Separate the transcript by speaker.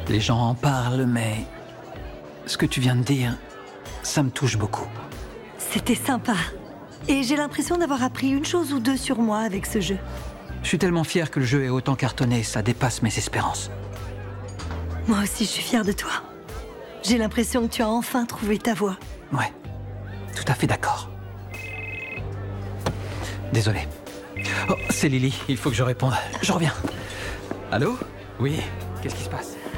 Speaker 1: Les gens en parlent, mais... ce que tu viens de dire, ça me touche beaucoup.
Speaker 2: C'était sympa. Et j'ai l'impression d'avoir appris une chose ou deux sur moi avec ce jeu.
Speaker 1: Je suis tellement fier que le jeu ait autant cartonné, ça dépasse mes espérances.
Speaker 2: Moi aussi, je suis fière de toi. J'ai l'impression que tu as enfin trouvé ta voie.
Speaker 1: Ouais, tout à fait d'accord. Désolé. Oh, c'est Lily, il faut que je réponde. Je reviens. Allô? Oui, qu'est-ce qui se passe?